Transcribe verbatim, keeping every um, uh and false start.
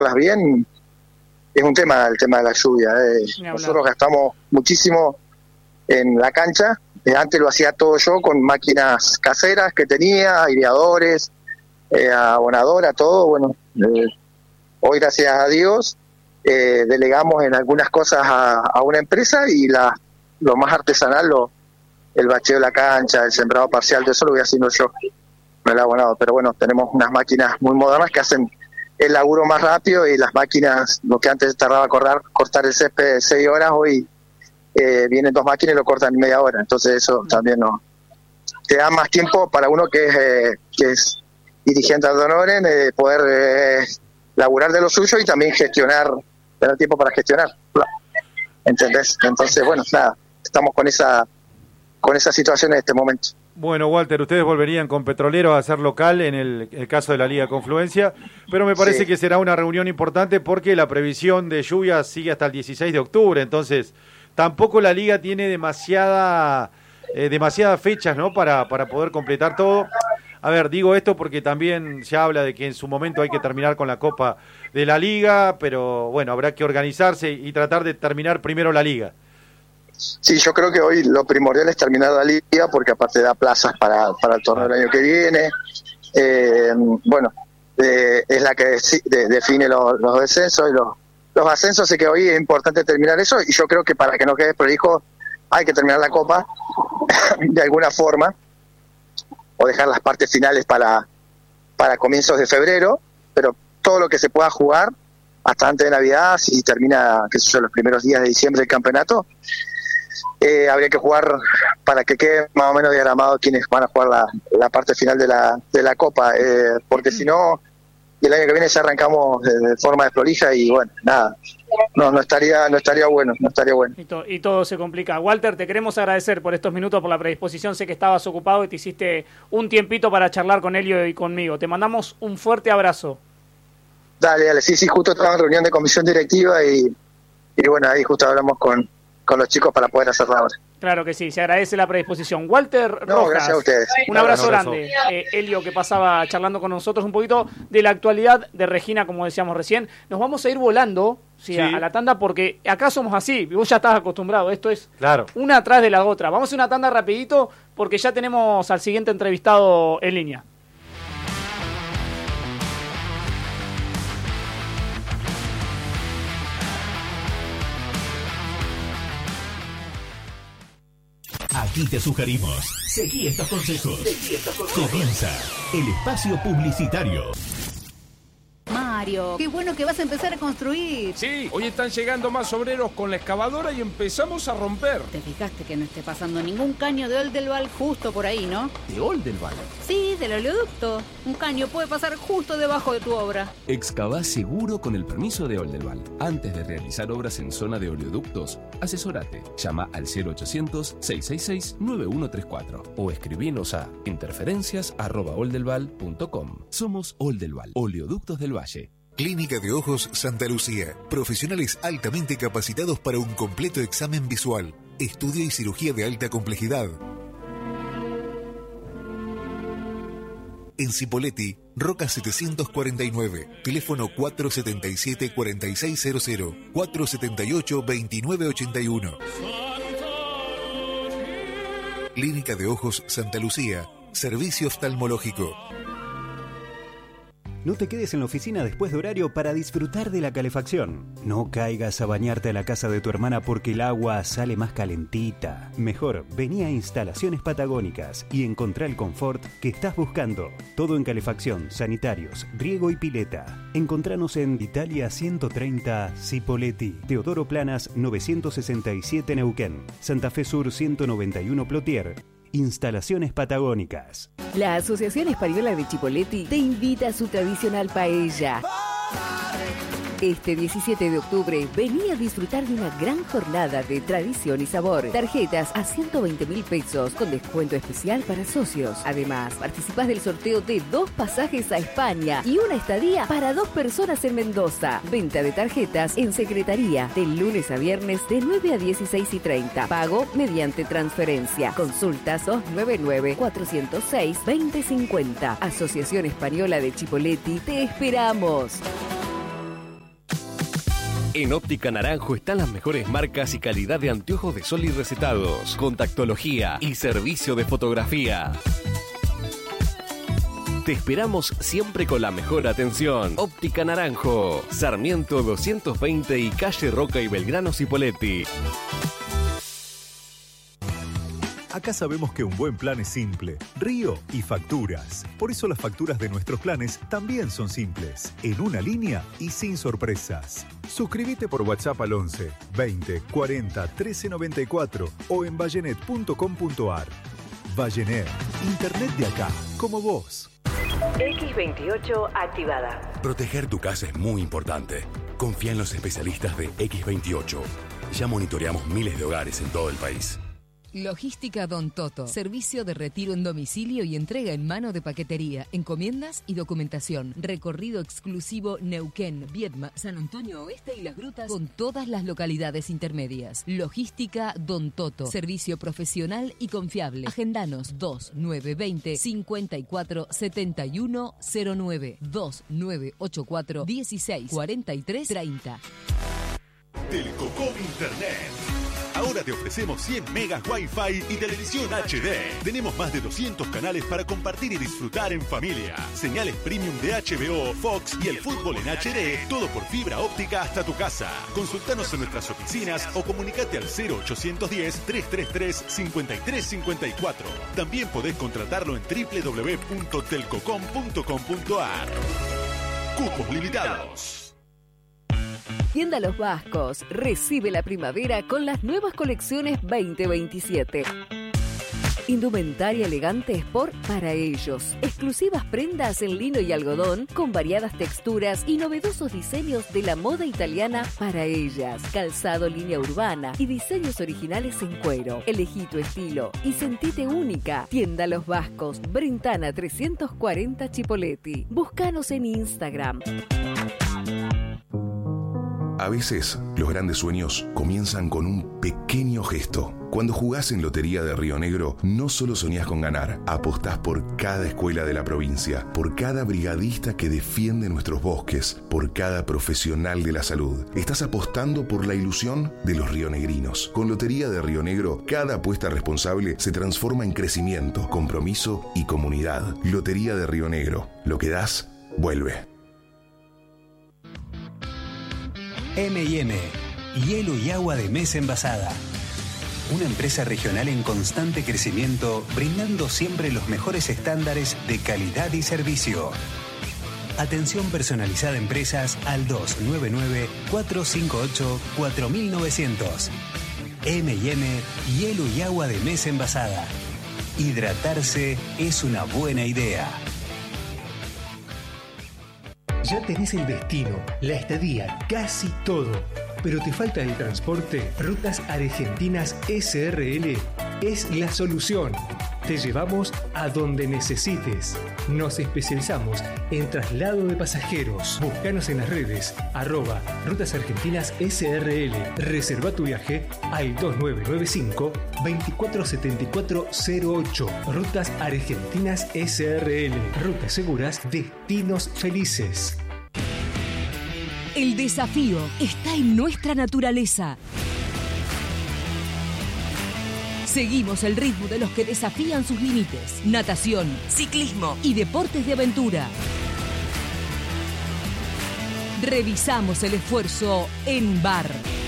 bien, es un tema, el tema de la lluvia. Eh. Nosotros gastamos muchísimo en la cancha. Eh, antes lo hacía todo yo con máquinas caseras que tenía, aireadores, eh, abonadora, todo. Bueno, eh, hoy gracias a Dios eh, delegamos en algunas cosas a, a una empresa y la, lo más artesanal, lo, el bacheo de la cancha, el sembrado parcial, de eso lo voy haciendo yo, no el abonado. Pero bueno, tenemos unas máquinas muy modernas que hacen el laburo más rápido, y las máquinas, lo que antes tardaba cortar, cortar el césped seis horas, hoy eh, vienen dos máquinas y lo cortan en media hora. Entonces eso también no te da más tiempo para uno que es, eh, que es dirigente de Donoren, eh, poder eh, laburar de lo suyo y también gestionar, tener tiempo para gestionar. ¿Entendés? Entonces, bueno, nada, estamos con esa con esa situación en este momento. Bueno, Walter, ustedes volverían con Petrolero a ser local en el, el caso de la Liga Confluencia, pero me parece sí. que será una reunión importante porque la previsión de lluvia sigue hasta el dieciséis de octubre, entonces tampoco la Liga tiene demasiada eh, demasiadas fechas, ¿no?, para, para poder completar todo. A ver, digo esto porque también se habla de que en su momento hay que terminar con la Copa de la Liga, pero bueno, habrá que organizarse y tratar de terminar primero la Liga. Sí, yo creo que hoy lo primordial es terminar la Liga, porque aparte da plazas para, para el torneo del año que viene. Eh, bueno, eh, es la que de, de, define los, los descensos y los, los ascensos, así que hoy es importante terminar eso, y yo creo que para que no quede prolijo hay que terminar la Copa de alguna forma, o dejar las partes finales para, para comienzos de febrero, pero todo lo que se pueda jugar hasta antes de Navidad, si termina, qué sé yo, los primeros días de diciembre el campeonato, eh, habría que jugar para que quede más o menos diagramado quienes van a jugar la, la parte final de la, de la Copa, eh, porque si no, el año que viene ya arrancamos de, de forma desprolija y bueno, nada, no no estaría no estaría bueno, no estaría bueno. Y, to, y todo se complica. Walter, te queremos agradecer por estos minutos, por la predisposición. Sé que estabas ocupado y te hiciste un tiempito para charlar con Elio y conmigo. Te mandamos un fuerte abrazo. Dale, dale, sí, sí, justo estaba en reunión de comisión directiva y, y bueno, ahí justo hablamos con, con los chicos para poder hacerla ahora. Claro que sí, se agradece la predisposición. Walter no, Rojas, gracias a ustedes. Un abrazo, un abrazo. grande. Eh, Elio, que pasaba charlando con nosotros un poquito de la actualidad de Regina, como decíamos recién. Nos vamos a ir volando sí, sí. A, a la tanda, porque acá somos así, vos ya estás acostumbrado, esto es claro. una atrás de la otra. Vamos a una tanda rapidito, porque ya tenemos al siguiente entrevistado en línea. Aquí te sugerimos, seguí estos consejos. Seguí estos consejos. Comienza el espacio publicitario. Mario, qué bueno que vas a empezar a construir. Sí, hoy están llegando más obreros con la excavadora y empezamos a romper. Te fijaste que no esté pasando ningún caño de Oldelval justo por ahí, ¿no? ¿De Oldelval? Sí, del oleoducto. Un caño puede pasar justo debajo de tu obra. Excavá seguro con el permiso de Oldelval. Antes de realizar obras en zona de oleoductos, asesórate. Llama al cero ochocientos, seiscientos sesenta y seis, noventa y uno treinta y cuatro o escribinos a interferencias arroba oldelval punto com. Somos Oldelval, Oleoductos del Valle. Clínica de Ojos Santa Lucía. Profesionales altamente capacitados para un completo examen visual, estudio y cirugía de alta complejidad. En Cipolletti, Roca setecientos cuarenta y nueve, teléfono cuatrocientos setenta y siete, cuarenta y seis cero cero, cuatrocientos setenta y ocho, veintinueve ochenta y uno. Clínica de Ojos Santa Lucía, servicio oftalmológico. No te quedes en la oficina después de horario para disfrutar de la calefacción. No caigas a bañarte a la casa de tu hermana porque el agua sale más calentita. Mejor, vení a Instalaciones Patagónicas y encontrá el confort que estás buscando. Todo en calefacción, sanitarios, riego y pileta. Encontranos en Italia ciento treinta, Cipolletti, Teodoro Planas novecientos sesenta y siete Neuquén, Santa Fe Sur ciento noventa y uno Plotier. Instalaciones Patagónicas. La Asociación Española de Cipolletti te invita a su tradicional paella. Este diecisiete de octubre, vení a disfrutar de una gran jornada de tradición y sabor. Tarjetas a ciento veinte mil pesos con descuento especial para socios. Además, participás del sorteo de dos pasajes a España y una estadía para dos personas en Mendoza. Venta de tarjetas en Secretaría de lunes a viernes de nueve a dieciséis y treinta. Pago mediante transferencia. Consultas dos nueve nueve, cuatro cero seis, dos cero cinco cero. Asociación Española de Cipolletti, te esperamos. En Óptica Naranjo están las mejores marcas y calidad de anteojos de sol y recetados, contactología y servicio de fotografía. Te esperamos siempre con la mejor atención. Óptica Naranjo, Sarmiento doscientos veinte y calle Roca y Belgrano Cipolletti. Acá sabemos que un buen plan es simple, río y facturas. Por eso las facturas de nuestros planes también son simples, en una línea y sin sorpresas. Suscríbete por WhatsApp al once, veinte, cuarenta, trece noventa y cuatro o en vallenet punto com punto ar. Vallenet, internet de acá, como vos. equis veintiocho activada. Proteger tu casa es muy importante. Confía en los especialistas de equis veintiocho. Ya monitoreamos miles de hogares en todo el país. Logística Don Toto. Servicio de retiro en domicilio y entrega en mano de paquetería, encomiendas y documentación. Recorrido exclusivo Neuquén, Viedma, San Antonio Oeste y Las Grutas con todas las localidades intermedias. Logística Don Toto. Servicio profesional y confiable. Agendanos dos nueve dos cero, cinco cuatro siete uno cero nueve dos nueve ocho cuatro uno seis cuatro tres tres cero. Telcocom Internet. Ahora te ofrecemos cien megas Wi-Fi y televisión H D. Tenemos más de doscientos canales para compartir y disfrutar en familia. Señales premium de H B O, Fox y el fútbol en H D. Todo por fibra óptica hasta tu casa. Consultanos en nuestras oficinas o comunicate al cero ochocientos diez, trescientos treinta y tres, cincuenta y tres cincuenta y cuatro. También podés contratarlo en doble u doble u doble u punto telcocom punto com punto ar. Cupos limitados. Tienda Los Vascos recibe la primavera con las nuevas colecciones veinte veintisiete. Indumentaria elegante sport para ellos. Exclusivas prendas en lino y algodón con variadas texturas y novedosos diseños de la moda italiana para ellas. Calzado línea urbana y diseños originales en cuero. Elegí tu estilo y sentite única. Tienda Los Vascos, Brentana trescientos cuarenta Chipolletti. Búscanos en Instagram. A veces, los grandes sueños comienzan con un pequeño gesto. Cuando jugás en Lotería de Río Negro, no solo soñás con ganar, apostás por cada escuela de la provincia, por cada brigadista que defiende nuestros bosques, por cada profesional de la salud. Estás apostando por la ilusión de los rionegrinos. Con Lotería de Río Negro, cada apuesta responsable se transforma en crecimiento, compromiso y comunidad. Lotería de Río Negro. Lo que das, vuelve. eme y eme, hielo y agua de mesa envasada. Una empresa regional en constante crecimiento, brindando siempre los mejores estándares de calidad y servicio. Atención personalizada a empresas al dos nueve nueve, cuatro cinco ocho, cuatro nueve cero cero. eme y eme, hielo y agua de mesa envasada. Hidratarse es una buena idea. Ya tenés el destino, la estadía, casi todo, pero te falta el transporte. Rutas Argentinas ese erre ele es la solución. Te llevamos a donde necesites. Nos especializamos en traslado de pasajeros. Búscanos en las redes, arroba Rutas Argentinas ese erre ele. Reserva tu viaje al dos nueve nueve cinco, veinticuatro setenta y cuatro cero ocho. Rutas Argentinas ese erre ele. Rutas seguras, destinos felices. El desafío está en nuestra naturaleza. Seguimos el ritmo de los que desafían sus límites. Natación, ciclismo y deportes de aventura. Revisamos el esfuerzo en bar.